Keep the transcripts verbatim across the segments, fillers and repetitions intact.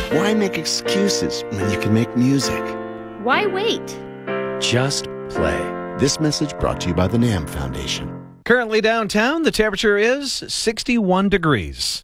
Why make excuses when you can make music? Why wait? Just play. This message brought to you by the NAMM Foundation. Currently downtown, the temperature is sixty-one degrees.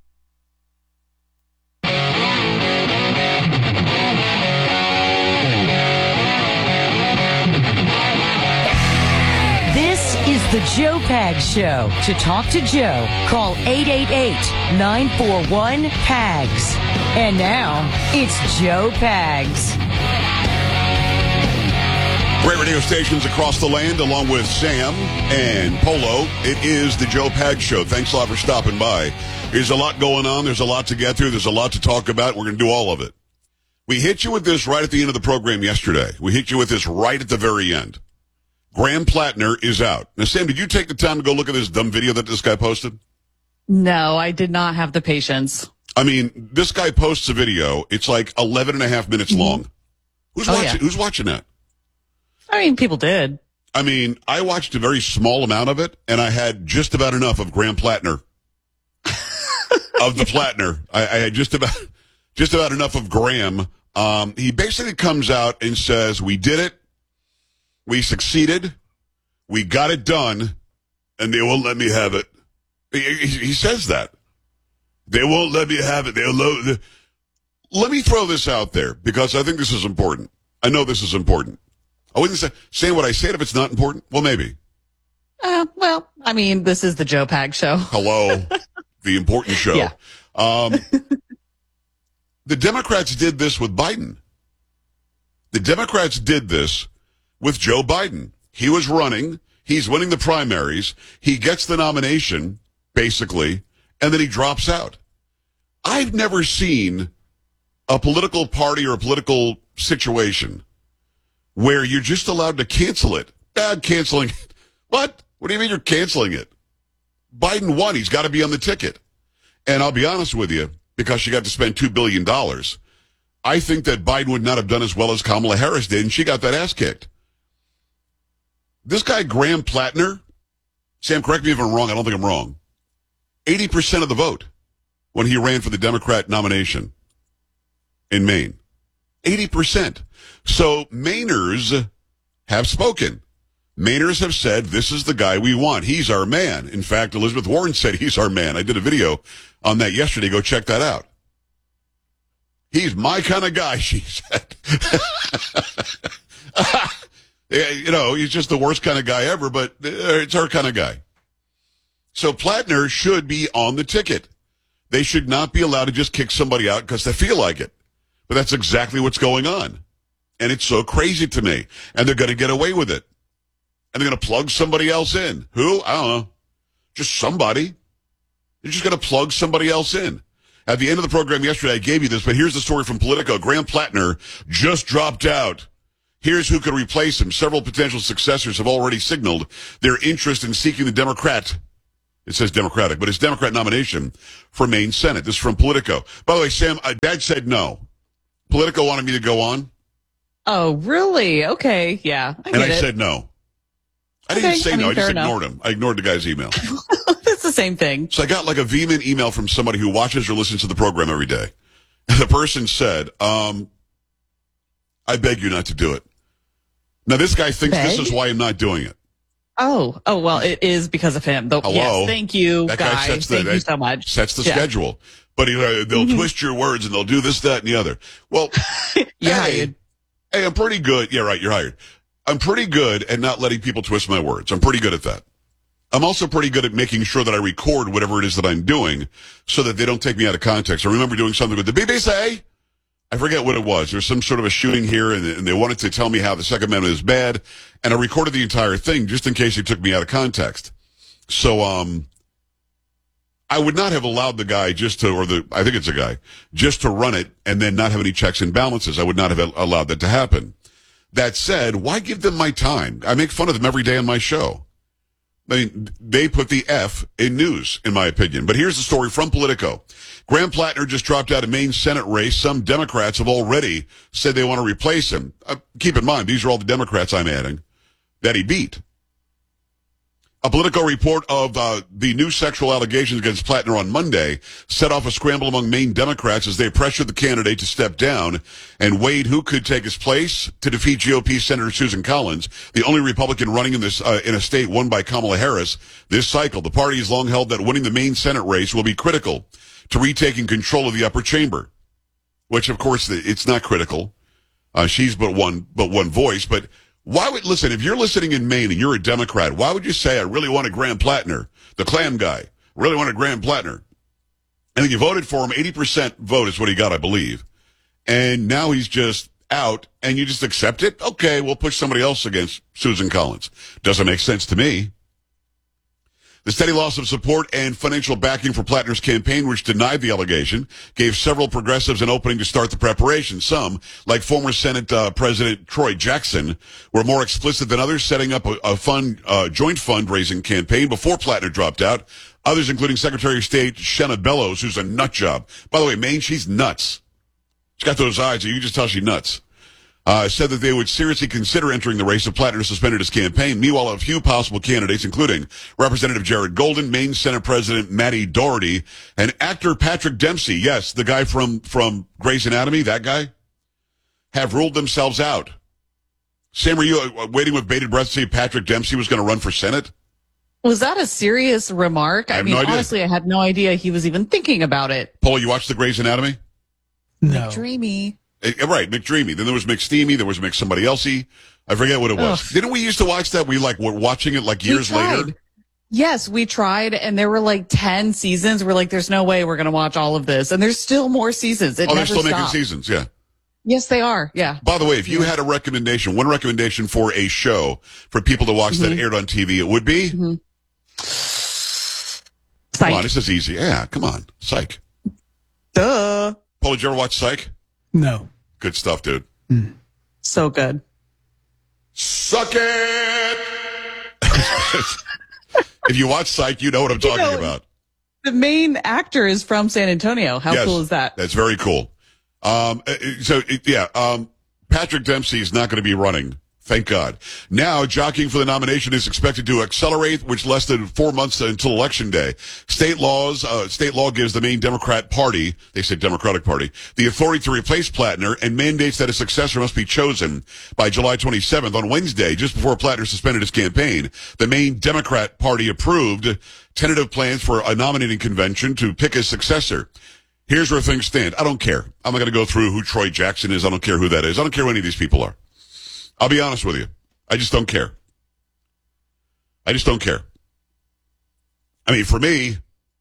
This is the Joe Pags Show. To talk to Joe, call eight eight eight, nine four one, P A G S. And now, it's Joe Pags. Great radio stations across the land, along with Sam and Polo. It is the Joe Pags Show. Thanks a lot for stopping by. There's a lot going on. There's a lot to get through. There's a lot to talk about. We're going to do all of it. We hit you with this right at the end of the program yesterday. We hit you with this right at the very end. Graham Plattner is out. Now, Sam, did you take the time to go look at this dumb video that this guy posted? No, I did not have the patience. I mean, this guy posts a video. It's like eleven and a half minutes long. Who's Oh, watching? yeah. Who's watching that? I mean, people did. I mean, I watched a very small amount of it, and I had just about enough of Graham Plattner. of the Plattner. I, I had just about just about enough of Graham. Um, he basically comes out and says, we did it. We succeeded. We got it done, and they won't let me have it. He, he, he says that. They won't let me have it. They'll lo- Let me throw this out there, because I think this is important. I know this is important. I wouldn't say, say what I said if it's not important. Well, maybe. Uh, well, I mean, this is the Joe Pags Show. Hello, the important show. Yeah. Um, the Democrats did this with Biden. The Democrats did this with Joe Biden. He was running. He's winning the primaries. He gets the nomination, basically, and then he drops out. I've never seen a political party or a political situation where you're just allowed to cancel it. Bad canceling. What? What do you mean you're canceling it? Biden won. He's got to be on the ticket. And I'll be honest with you, because she got to spend two billion dollars, I think that Biden would not have done as well as Kamala Harris did, and she got that ass kicked. This guy, Graham Plattner, Sam, correct me if I'm wrong. I don't think I'm wrong. eighty percent of the vote when he ran for the Democrat nomination in Maine. eighty percent. So Mainers have spoken. Mainers have said, this is the guy we want. He's our man. In fact, Elizabeth Warren said he's our man. I did a video on that yesterday. Go check that out. He's my kind of guy, she said. You know, he's just the worst kind of guy ever, but it's her kind of guy. So Plattner should be on the ticket. They should not be allowed to just kick somebody out because they feel like it. But that's exactly what's going on. And it's so crazy to me. And they're going to get away with it. And they're going to plug somebody else in. Who? I don't know. Just somebody. They're just going to plug somebody else in. At the end of the program yesterday, I gave you this, but here's the story from Politico. Graham Plattner just dropped out. Here's who could replace him. Several potential successors have already signaled their interest in seeking the Democrat, it says Democratic, but it's Democrat nomination for Maine Senate. This is from Politico. By the way, Sam, uh, Dad said no. Politico wanted me to go on. Oh, really? Okay. Yeah. I and I get it. said no. I Okay, didn't say I mean, no. I just fair enough. ignored him. I ignored the guy's email. It's the same thing. So I got like a vehement email from somebody who watches or listens to the program every day. The person said, um, I beg you not to do it. Now, this guy thinks Beg? this is why I'm not doing it. Oh, oh, well, it is because of him. Though, Hello? yes, thank you, That guy guys. sets the, Thank you that so much. Sets the Yeah. schedule. But he, uh, they'll Mhm. twist your words and they'll do this, that, and the other. Well, You're hey, hired. hey, I'm pretty good. Yeah, right, you're hired. I'm pretty good at not letting people twist my words. I'm pretty good at that. I'm also pretty good at making sure that I record whatever it is that I'm doing so that they don't take me out of context. I remember doing something with the B B C. I forget what it was. There's some sort of a shooting here, and, and they wanted to tell me how the Second Amendment is bad, and I recorded the entire thing just in case they took me out of context. So, um, I would not have allowed the guy just to, or the, I think it's a guy, just to run it and then not have any checks and balances. I would not have allowed that to happen. That said, why give them my time? I make fun of them every day on my show. I mean, they put the F in news, in my opinion. But here's the story from Politico. Graham Plattner just dropped out of Maine Senate race. Some Democrats have already said they want to replace him. Uh, keep in mind, these are all the Democrats I'm adding that he beat. A Politico report of uh, the new sexual allegations against Plattner on Monday set off a scramble among Maine Democrats as they pressured the candidate to step down and weighed who could take his place to defeat G O P Senator Susan Collins, the only Republican running in this uh, in a state won by Kamala Harris this cycle. The party has long held that winning the Maine Senate race will be critical to retaking control of the upper chamber, which, of course, it's not critical. Uh, she's but one but one voice, but. Why would, listen, if you're listening in Maine and you're a Democrat, why would you say, I really want a Graham Plattner, the clam guy, really want a Graham Plattner? And then you voted for him, eighty percent vote is what he got, I believe. And now he's just out, and you just accept it? Okay, we'll push somebody else against Susan Collins. Doesn't make sense to me. The steady loss of support and financial backing for Plattner's campaign, which denied the allegation, gave several progressives an opening to start the preparation. Some, like former Senate uh, President Troy Jackson, were more explicit than others, setting up a, a fund, uh, joint fundraising campaign before Plattner dropped out. Others, including Secretary of State Shenna Bellows, who's a nut job. By the way, Maine, she's nuts. She's got those eyes, you can just tell she's nuts. Uh, said that they would seriously consider entering the race if Plattner suspended his campaign. Meanwhile, a few possible candidates, including Representative Jared Golden, Maine Senate President Matty Doherty, and actor Patrick Dempsey, yes, the guy from, from Grey's Anatomy, that guy, have ruled themselves out. Sam, were you uh, waiting with bated breath to see if Patrick Dempsey was going to run for Senate? Was that a serious remark? I I, have mean, no idea. honestly, I had no idea he was even thinking about it. Paul, you watched the Grey's Anatomy? No. Dreamy. Uh, right, McDreamy. Then there was McSteamy. There was Mc somebody elsey. I forget what it was. Ugh. Didn't we used to watch that? We like were watching it like years We tried. later. Yes, we tried, and there were like ten seasons. We're like, there's no way we're going to watch all of this. And there's still more seasons. It Oh, they're never still making stopped. seasons, yeah. Yes, they are. Yeah. By the way, if you had a recommendation, one recommendation for a show for people to watch that aired on T V, it would be? Mm-hmm. Come on, Psych. this is easy. Yeah, come on. Psych. Duh. Paul, did you ever watch Psych? No. Good stuff, dude. So good. Suck it! If you watch Psych, you know what I'm talking know, about. The main actor is from San Antonio. How Yes, cool is that? That's very cool. Um, uh, so, it, yeah, um, Patrick Dempsey is not going to be running. Thank God. Now, jockeying for the nomination is expected to accelerate, which less than four months until Election Day. State laws, uh, state law gives the Maine Democrat Party, they say Democratic Party, the authority to replace Plattner and mandates that a successor must be chosen by July twenty-seventh. On Wednesday, just before Plattner suspended his campaign, the Maine Democrat Party approved tentative plans for a nominating convention to pick his successor. Here's where things stand. I don't care. I'm not going to go through who Troy Jackson is. I don't care who that is. I don't care who any of these people are. I'll be honest with you. I just don't care. I just don't care. I mean, for me,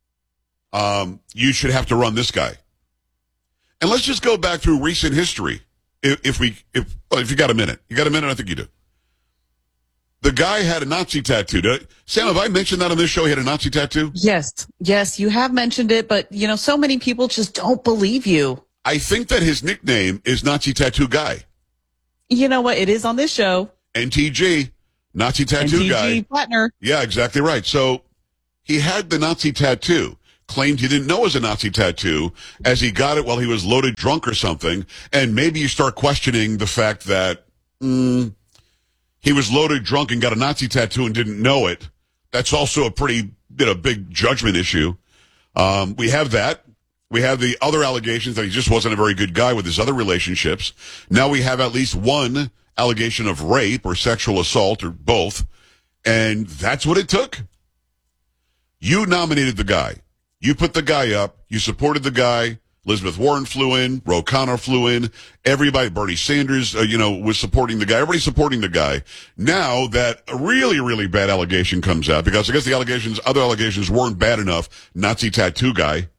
um, you should have to run this guy. And let's just go back through recent history. If, if we, if, well, if you got a minute, you got a minute, I think you do. The guy had a Nazi tattoo. Did I, Sam, have I mentioned that on this show? He had a Nazi tattoo? Yes. Yes, you have mentioned it, but you know, so many people just don't believe you. I think that his nickname is Nazi Tattoo Guy. You know what? It is on this show. N T G, Nazi Tattoo N T G Guy. Plattner. Yeah, exactly right. So he had the Nazi tattoo, claimed he didn't know it was a Nazi tattoo, as he got it while he was loaded drunk or something. And maybe you start questioning the fact that mm, he was loaded drunk and got a Nazi tattoo and didn't know it. That's also a pretty you know, big judgment issue. Um, we have that. We have the other allegations that he just wasn't a very good guy with his other relationships. Now we have at least one allegation of rape or sexual assault or both. And that's what it took. You nominated the guy. You put the guy up. You supported the guy. Elizabeth Warren flew in. Ro Khanna flew in. Everybody, Bernie Sanders, uh, you know, was supporting the guy. Everybody's supporting the guy. Now that a really, really bad allegation comes out, because I guess the allegations, other allegations weren't bad enough, Nazi tattoo guy.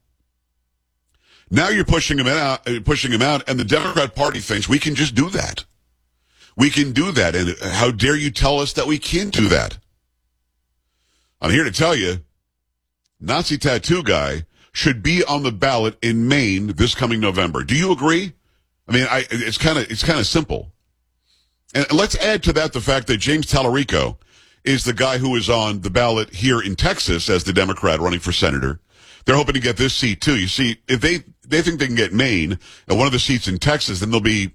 Now you're pushing him out, pushing him out, and the Democrat Party thinks we can just do that. We can do that, and how dare you tell us that we can't do that? I'm here to tell you, Nazi tattoo guy should be on the ballot in Maine this coming November. Do you agree? I mean, I, it's kind of it's kind of simple. And let's add to that the fact that James Tallarico is the guy who is on the ballot here in Texas as the Democrat running for senator. They're hoping to get this seat too. You see, if they they think they can get Maine and one of the seats in Texas, then they'll be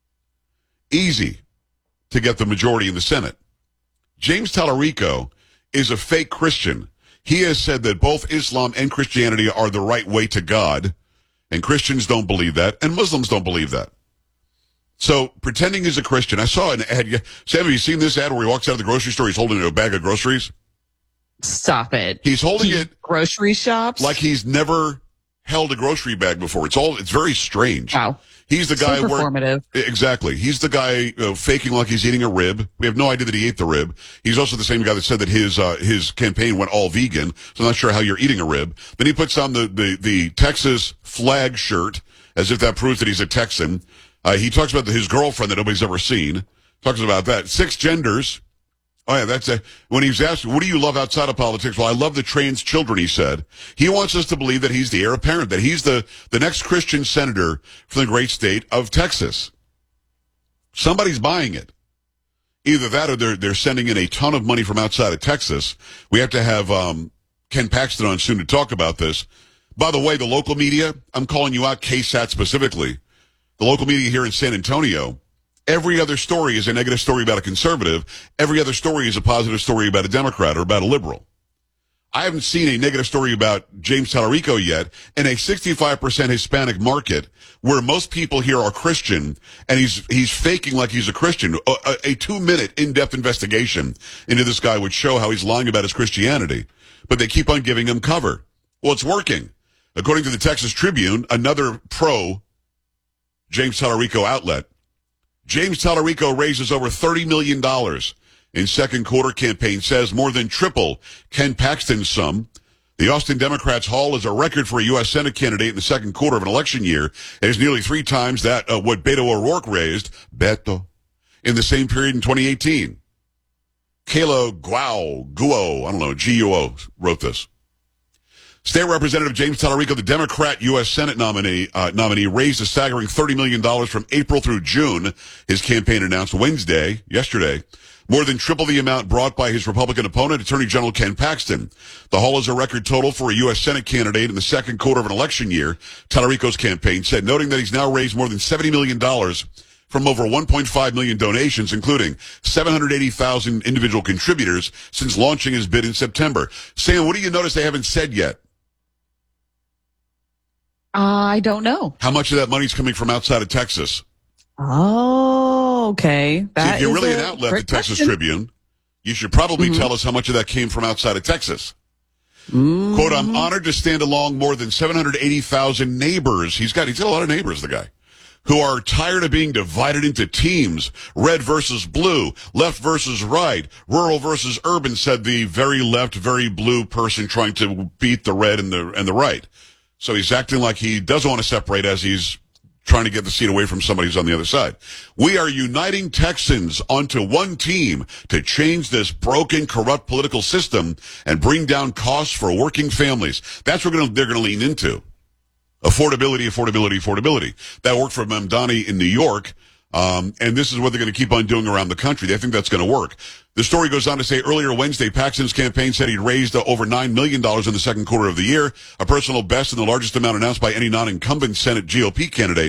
easy to get the majority in the Senate. James Tallarico is a fake Christian. He has said that both Islam and Christianity are the right way to God, and Christians don't believe that, and Muslims don't believe that. So pretending he's a Christian, I saw an ad. Sam, have you seen this ad where he walks out of the grocery store, he's holding a bag of groceries? Stop it. He's holding He- it grocery shops. like he's never held a grocery bag before. It's all, it's very strange. Wow. He's the So guy where, performative. exactly. He's the guy uh, faking like he's eating a rib. We have no idea that he ate the rib. He's also the same guy that said that his uh, his campaign went all vegan. So I'm not sure how you're eating a rib. Then he puts on the the, the Texas flag shirt as if that proves that he's a Texan. Uh, he talks about his girlfriend that nobody's ever seen. Talks about that. Six genders. Oh, yeah, that's a, when he was asked, what do you love outside of politics? Well, I love the trans children, he said. He wants us to believe that he's the heir apparent, that he's the, the next Christian senator from the great state of Texas. Somebody's buying it. Either that or they're, they're sending in a ton of money from outside of Texas. We have to have um, Ken Paxton on soon to talk about this. By the way, the local media, I'm calling you out, K SAT specifically. The local media here in San Antonio, every other story is a negative story about a conservative. Every other story is a positive story about a Democrat or about a liberal. I haven't seen a negative story about James Tallarico yet in a sixty-five percent Hispanic market where most people here are Christian, and he's he's faking like he's a Christian. A, a, a two-minute in-depth investigation into this guy would show how he's lying about his Christianity, but they keep on giving him cover. Well, it's working. According to the Texas Tribune, another pro James Tallarico outlet, James Tallarico raises over thirty million dollars in second quarter campaign, says more than triple Ken Paxton's sum. The Austin Democrats' haul is a record for a U S Senate candidate in the second quarter of an election year. It is nearly three times that uh, what Beto O'Rourke raised, Beto, in the same period in twenty eighteen. Kayla Guo, Guo, I don't know, G U O wrote this. State Representative James Tallarico, the Democrat U S Senate nominee, uh, nominee, raised a staggering thirty million dollars from April through June. His campaign announced Wednesday, yesterday, more than triple the amount brought by his Republican opponent, Attorney General Ken Paxton. The haul is a record total for a U S Senate candidate in the second quarter of an election year, Tallarico's campaign said, noting that he's now raised more than seventy million dollars from over one point five million donations, including seven hundred eighty thousand individual contributors since launching his bid in September. Sam, what do you notice they haven't said yet? I don't know. How much of that money's coming from outside of Texas? Oh, okay. That See, if you're is really a an outlet, the great Texas question. Tribune, you should probably Mhm. tell us how much of that came from outside of Texas. Mm. Quote, I'm honored to stand along more than seven hundred eighty thousand neighbors. He's got, he's got a lot of neighbors, the guy, who are tired of being divided into teams, red versus blue, left versus right, rural versus urban, said the very left, very blue person trying to beat the red and the, and the right. So he's acting like he doesn't want to separate as he's trying to get the seat away from somebody who's on the other side. We are uniting Texans onto one team to change this broken, corrupt political system and bring down costs for working families. That's what we're gonna, they're going to lean into. Affordability, affordability, affordability. That worked for Mamdani in New York. Um, and this is what they're going to keep on doing around the country. They think that's going to work. The story goes on to say earlier Wednesday, Paxton's campaign said he'd raised uh, over nine million dollars in the second quarter of the year, a personal best and the largest amount announced by any non-incumbent Senate G O P candidate